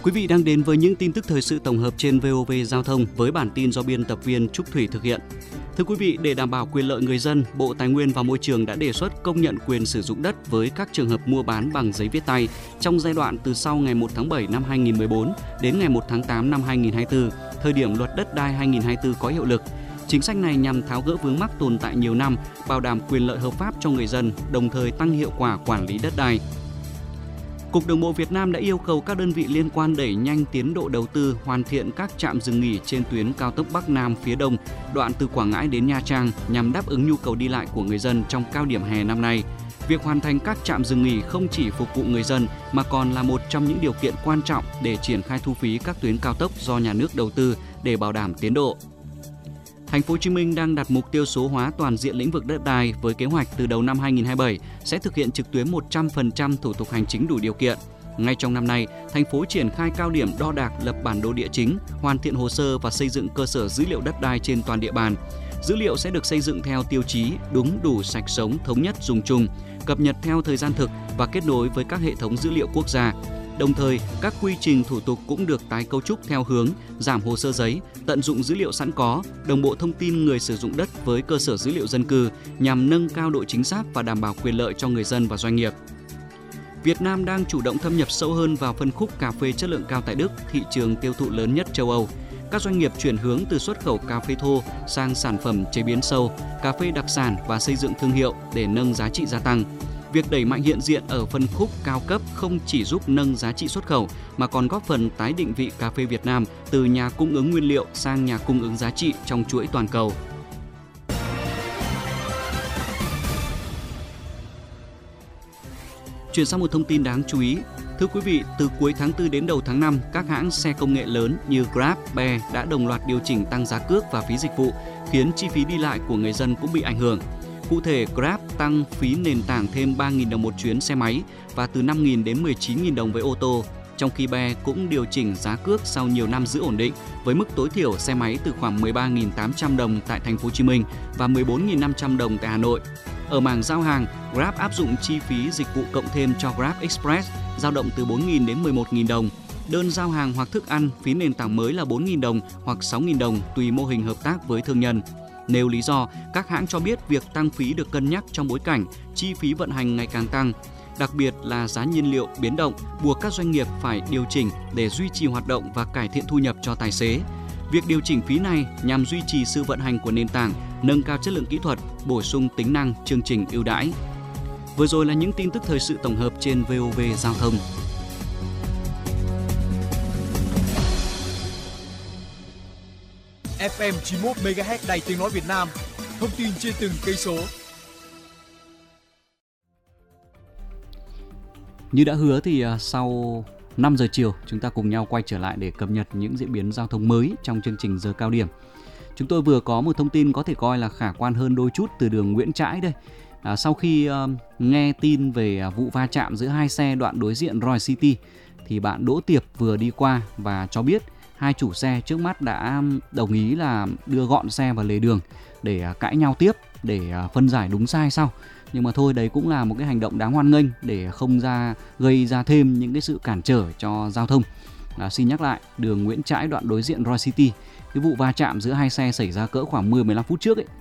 Quý vị đang đến với những tin tức thời sự tổng hợp trên VOV Giao thông với bản tin do biên tập viên Trúc Thủy thực hiện. Thưa quý vị, để đảm bảo quyền lợi người dân, Bộ Tài nguyên và Môi trường đã đề xuất công nhận quyền sử dụng đất với các trường hợp mua bán bằng giấy viết tay trong giai đoạn từ sau ngày 1 tháng 7 năm 2014 đến ngày 1 tháng 8 năm 2024, thời điểm luật đất đai 2024 có hiệu lực. Chính sách này nhằm tháo gỡ vướng mắc tồn tại nhiều năm, bảo đảm quyền lợi hợp pháp cho người dân, đồng thời tăng hiệu quả quản lý đất đai. Cục Đường bộ Việt Nam đã yêu cầu các đơn vị liên quan đẩy nhanh tiến độ đầu tư, hoàn thiện các trạm dừng nghỉ trên tuyến cao tốc Bắc Nam phía Đông, đoạn từ Quảng Ngãi đến Nha Trang nhằm đáp ứng nhu cầu đi lại của người dân trong cao điểm hè năm nay. Việc hoàn thành các trạm dừng nghỉ không chỉ phục vụ người dân mà còn là một trong những điều kiện quan trọng để triển khai thu phí các tuyến cao tốc do nhà nước đầu tư để bảo đảm tiến độ. Thành phố Hồ Chí Minh đang đặt mục tiêu số hóa toàn diện lĩnh vực đất đai với kế hoạch từ đầu năm 2027 sẽ thực hiện trực tuyến 100% thủ tục hành chính đủ điều kiện. Ngay trong năm nay, thành phố triển khai cao điểm đo đạc lập bản đồ địa chính, hoàn thiện hồ sơ và xây dựng cơ sở dữ liệu đất đai trên toàn địa bàn. Dữ liệu sẽ được xây dựng theo tiêu chí đúng, đủ, sạch, sống, thống nhất, dùng chung, cập nhật theo thời gian thực và kết nối với các hệ thống dữ liệu quốc gia. Đồng thời, các quy trình thủ tục cũng được tái cấu trúc theo hướng giảm hồ sơ giấy, tận dụng dữ liệu sẵn có, đồng bộ thông tin người sử dụng đất với cơ sở dữ liệu dân cư nhằm nâng cao độ chính xác và đảm bảo quyền lợi cho người dân và doanh nghiệp. Việt Nam đang chủ động thâm nhập sâu hơn vào phân khúc cà phê chất lượng cao tại Đức, thị trường tiêu thụ lớn nhất châu Âu. Các doanh nghiệp chuyển hướng từ xuất khẩu cà phê thô sang sản phẩm chế biến sâu, cà phê đặc sản và xây dựng thương hiệu để nâng giá trị gia tăng. Việc đẩy mạnh hiện diện ở phân khúc cao cấp không chỉ giúp nâng giá trị xuất khẩu mà còn góp phần tái định vị cà phê Việt Nam từ nhà cung ứng nguyên liệu sang nhà cung ứng giá trị trong chuỗi toàn cầu. Chuyển sang một thông tin đáng chú ý. Thưa quý vị, từ cuối tháng 4 đến đầu tháng 5, các hãng xe công nghệ lớn như Grab, Be đã đồng loạt điều chỉnh tăng giá cước và phí dịch vụ, khiến chi phí đi lại của người dân cũng bị ảnh hưởng. Cụ thể, Grab tăng phí nền tảng thêm 3.000 đồng một chuyến xe máy và từ 5.000 đến 19.000 đồng với ô tô, trong khi Be cũng điều chỉnh giá cước sau nhiều năm giữ ổn định với mức tối thiểu xe máy từ khoảng 13.800 đồng tại Thành phố Hồ Chí Minh và 14.500 đồng tại Hà Nội. Ở mảng giao hàng, Grab áp dụng chi phí dịch vụ cộng thêm cho Grab Express dao động từ 4.000 đến 11.000 đồng. Đơn giao hàng hoặc thức ăn, phí nền tảng mới là 4.000 đồng hoặc 6.000 đồng tùy mô hình hợp tác với thương nhân. Nêu lý do, các hãng cho biết việc tăng phí được cân nhắc trong bối cảnh chi phí vận hành ngày càng tăng, đặc biệt là giá nhiên liệu biến động, buộc các doanh nghiệp phải điều chỉnh để duy trì hoạt động và cải thiện thu nhập cho tài xế. Việc điều chỉnh phí này nhằm duy trì sự vận hành của nền tảng, nâng cao chất lượng kỹ thuật, bổ sung tính năng chương trình ưu đãi. Vừa rồi là những tin tức thời sự tổng hợp trên VOV Giao thông. FM 91 MHz Đài Tiếng nói Việt Nam. Thông tin trên từng cây số. Như đã hứa thì sau 5 giờ chiều chúng ta cùng nhau quay trở lại để cập nhật những diễn biến giao thông mới trong chương trình giờ cao điểm. Chúng tôi vừa có một thông tin có thể coi là khả quan hơn đôi chút từ đường Nguyễn Trãi đây. Sau khi nghe tin về vụ va chạm giữa hai xe đoạn đối diện Royal City thì bạn Đỗ Tiệp vừa đi qua và cho biết hai chủ xe trước mắt đã đồng ý là đưa gọn xe vào lề đường để cãi nhau tiếp, để phân giải đúng sai sau. Nhưng mà thôi, đấy cũng là một cái hành động đáng hoan nghênh để không gây ra thêm những cái sự cản trở cho giao thông. Xin nhắc lại, đường Nguyễn Trãi đoạn đối diện Royal City, cái vụ va chạm giữa hai xe xảy ra cỡ khoảng 10-15 phút trước ấy,